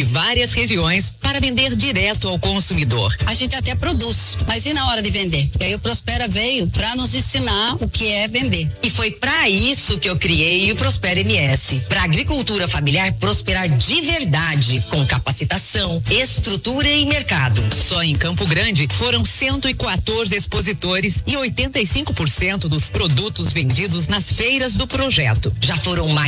de várias regiões para vender direto ao consumidor. A gente até produz, mas e na hora de vender? E aí o Prospera veio para nos ensinar o que é vender. E foi para isso que eu criei o Prospera MS, para a agricultura familiar prosperar de verdade, com capacitação, estrutura e mercado. Só em Campo Grande foram 114 expositores e 85% dos produtos vendidos nas feiras do projeto. Já foram mais